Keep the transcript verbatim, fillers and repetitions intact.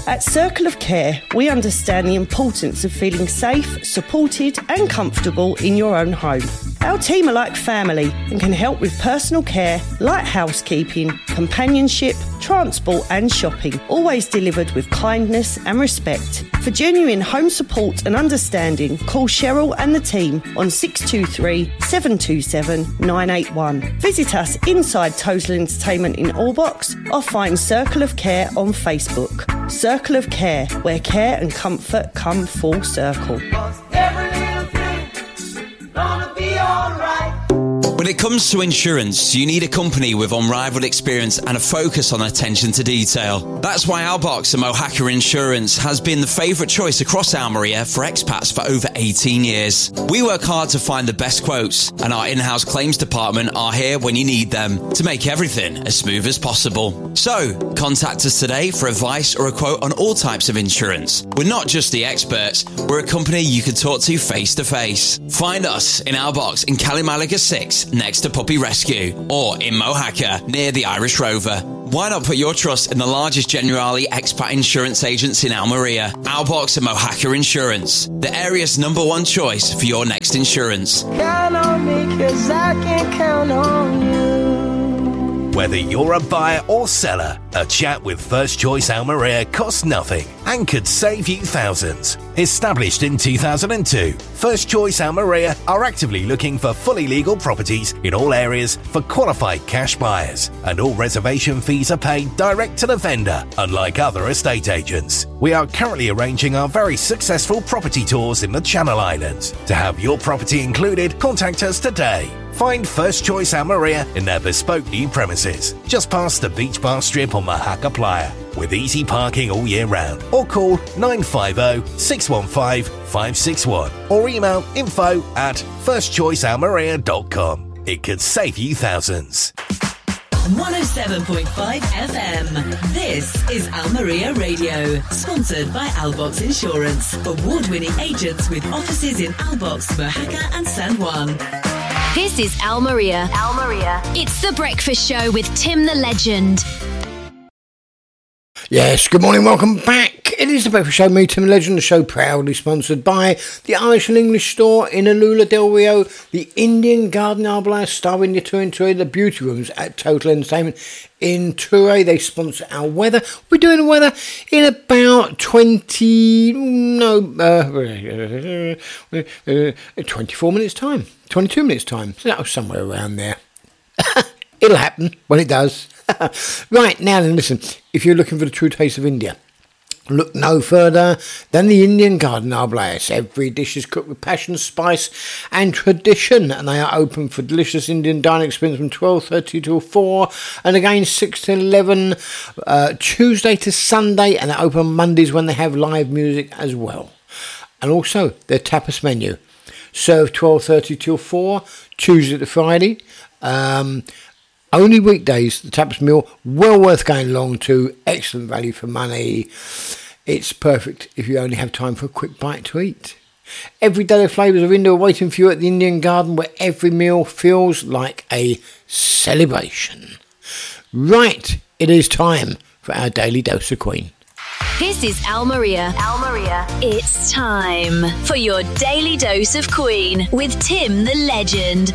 At Circle of Care, we understand the importance of feeling safe, supported and comfortable in your own home. Our team are like family and can help with personal care, light housekeeping, companionship, transport and shopping, always delivered with kindness and respect. For genuine home support and understanding, call Cheryl and the team on six two three, seven two seven, nine eight one. Visit us inside Total Entertainment in Allbox or find Circle of Care on Facebook. Circle of Care, where care and comfort come full circle. When it comes to insurance, you need a company with unrivaled experience and a focus on attention to detail. That's why Albox and Mohaka Insurance has been the favourite choice across Almeria for expats for over eighteen years. We work hard to find the best quotes, and our in-house claims department are here when you need them to make everything as smooth as possible. So, contact us today for advice or a quote on all types of insurance. We're not just the experts, we're a company you can talk to face to face. Find us in Albox in Kalimalaga six, next to Puppy Rescue, or in Mohaka near the Irish Rover. Why not put your trust in the largest Generali expat insurance agents in Almeria? Albox and Mohaka Insurance, the area's number one choice for your next insurance. Count on me, 'cause I can count on you. Whether you're a buyer or seller, a chat with First Choice Almeria costs nothing and could save you thousands. Established in two thousand two, First Choice Almeria are actively looking for fully legal properties in all areas for qualified cash buyers, and all reservation fees are paid direct to the vendor, unlike other estate agents. We are currently arranging our very successful property tours in the Channel Islands. To have your property included, contact us today. Find First Choice Almeria in their bespoke new premises, just past the beach bar strip on Mohaka Playa, with easy parking all year round. Or call nine five zero, six one five, five six one or email info at first choice almeria dot com. It could save you thousands. one oh seven point five F M. This is Almeria Radio, sponsored by Albox Insurance, award-winning agents with offices in Albox, Mohaka and San Juan. This is Almeria. Almeria. It's The Breakfast Show with Tim the Legend. Yes, good morning, welcome back. It is The Breakfast Show, me, Tim the Legend, the show proudly sponsored by the Irish and English store in Alula del Rio, the Indian Garden Arbala, starring your tour in Tour, the beauty rooms at Total Entertainment in Tour. They sponsor our weather. We're doing the weather in about twenty, no, uh, uh, twenty-four minutes time, twenty-two minutes time, so somewhere around there. It'll happen when it does. Right, now then, listen, if you're looking for the true taste of India, look no further than the Indian Garden Arbala. Every dish is cooked with passion, spice and tradition, and they are open for delicious Indian dining experience from twelve thirty till four, and again six to eleven, uh, Tuesday to Sunday, and they're open Mondays when they have live music as well. And also their tapas menu, served twelve thirty till four, Tuesday to Friday. Um... Only weekdays, the tapas meal, well worth going along to, excellent value for money. It's perfect if you only have time for a quick bite to eat. Every day the flavours of India are waiting for you at the Indian Garden, where every meal feels like a celebration. Right, it is time for our Daily Dose of Queen. This is Almeria. Almeria. It's time for your Daily Dose of Queen with Tim the Legend.